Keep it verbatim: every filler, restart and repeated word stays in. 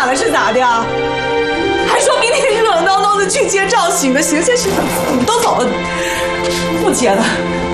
满了是咋的呀？还说明天热热闹闹的去接赵喜呢，行行行，你们都走了，不接了。